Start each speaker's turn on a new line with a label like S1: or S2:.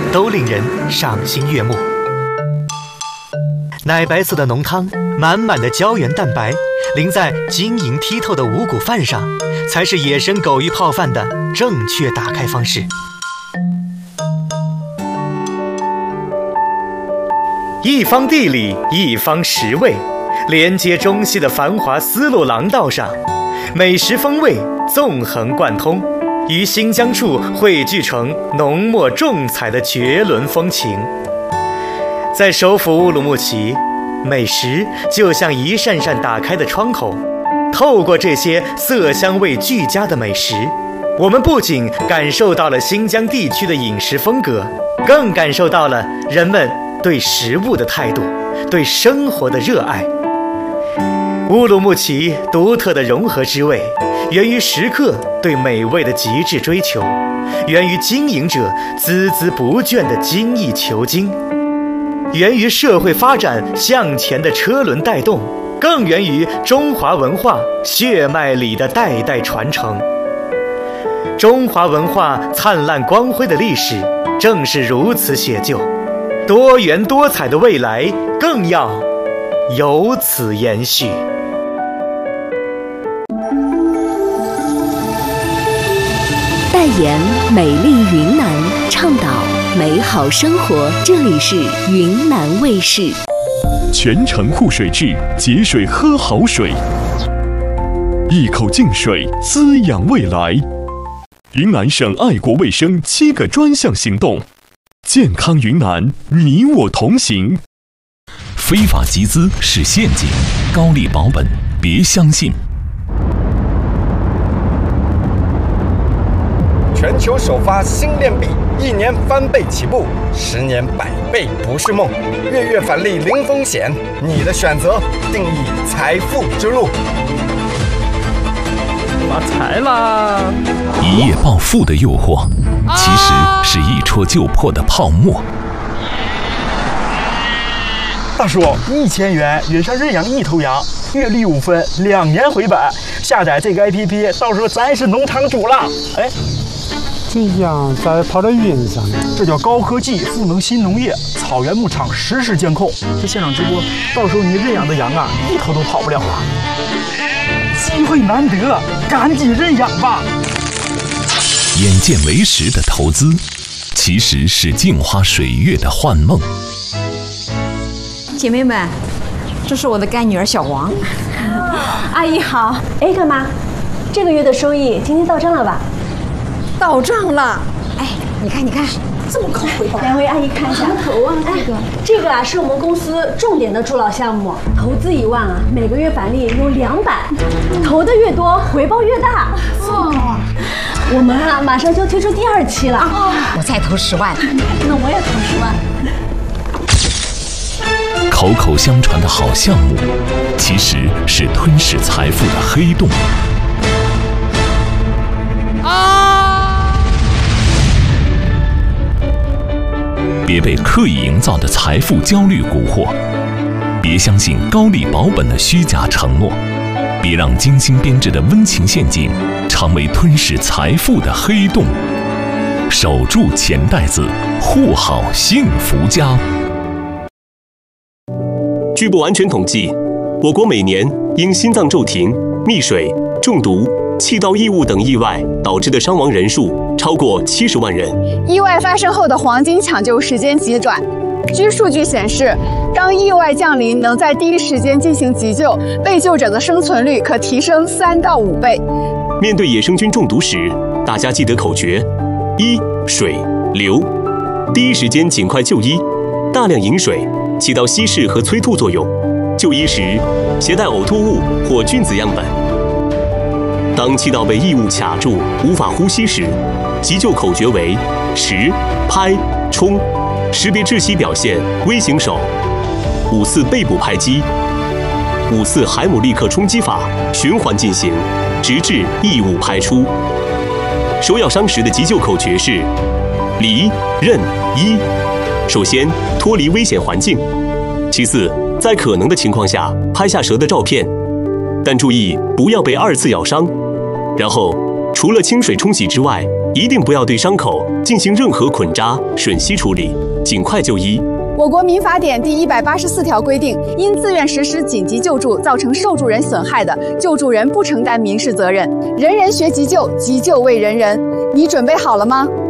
S1: 都令人赏心悦目。奶白色的浓汤，满满的胶原蛋白，淋在晶莹剔透的五谷饭上，才是野生狗鱼泡饭的正确打开方式。一方地理，一方食味，连接中西的繁华丝路廊道上，美食风味纵横贯通，于新疆处汇聚成浓墨重彩的绝伦风情。在首府乌鲁木齐，美食就像一扇扇打开的窗口，透过这些色香味俱佳的美食，我们不仅感受到了新疆地区的饮食风格，更感受到了人们对食物的态度，对生活的热爱。乌鲁木齐独特的融合之味，源于食客对美味的极致追求，源于经营者孜孜不倦的精益求精，源于社会发展向前的车轮带动，更源于中华文化血脉里的代代传承。中华文化灿烂光辉的历史正是如此写就，多元多彩的未来更要由此延续。
S2: 代言美丽云南，倡导美好生活，这里是云南卫视。
S3: 全程护水质，节水喝好水，一口净水滋养未来。云南省爱国卫生7个专项行动，健康云南，你我同行。
S4: 非法集资是陷阱，高利保本别相信。
S5: 全球首发新链币，1年翻倍起步，10年100倍不是梦。月月返利零风险，你的选择定义财富之路。
S6: 发财啦！
S4: 一夜暴富的诱惑，其实是一戳就破的泡沫。
S6: 大叔，1000元约上认养1头羊，月利5分，2年回本。下载这个 APP， 到时候咱是农场主了。哎。
S7: 这羊咋跑到云上呢？
S6: 这叫高科技赋能新农业，草原牧场实时监控。这现场直播，到时候你认养的羊啊，一头都跑不了啊！机会难得，赶紧认养吧！
S4: 眼见为实的投资，其实是镜花水月的幻梦。
S8: 姐妹们，这是我的干女儿小王。
S9: 阿姨好。哎，干妈，这个月的收益今天到账了吧？
S8: 到账了，哎，你看，这么高回报。
S9: 两位阿姨看一下，
S8: 头啊，
S9: 这个啊是我们公司重点的助老项目，投资1万啊，每个月返利有200，投的越多，回报越大。
S8: 哦，
S9: 我们啊马上就推出第2期了。
S8: 我再投10万，
S9: 那我也投
S4: 10万。口口相传的好项目，其实是吞噬财富的黑洞。别被刻意营造的财富焦虑蛊惑，别相信高利保本的虚假承诺，别让精心编制的温情陷阱成为吞噬财富的黑洞。守住钱袋子，护好幸福家。
S10: 据不完全统计，我国每年因心脏骤停、溺水、中毒、气道异物等意外导致的伤亡人数超过70万人。
S11: 意外发生后的黄金抢救时间极短。据数据显示，当意外降临，能在第一时间进行急救，被救者的生存率可提升3到5倍。
S10: 面对野生菌中毒时，大家记得口诀：1、水、流。第一时间尽快就医，大量饮水起到稀释和催吐作用。就医时携带呕吐物或菌子样本。当气道被异物卡住，无法呼吸时，急救口诀为10、拍、冲。识别窒息表现，微型手，5次背部拍击，5次海姆立克冲击法，循环进行，直至异物排出。手咬伤时的急救口诀是离、任、医。首先脱离危险环境，其次在可能的情况下拍下蛇的照片，但注意不要被2次咬伤。然后除了清水冲洗之外，一定不要对伤口进行任何捆扎、吮吸处理，尽快就医。
S11: 我国民法典第184条规定，因自愿实施紧急救助造成受助人损害的，救助人不承担民事责任。人人学急救，急救为人人。你准备好了吗？